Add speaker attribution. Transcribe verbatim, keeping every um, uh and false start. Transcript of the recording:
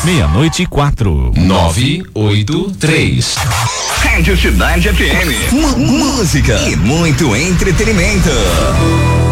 Speaker 1: Meia-noite e quatro.
Speaker 2: Nove, oito, três.
Speaker 3: Rádio Cidade F M. M- música e muito entretenimento.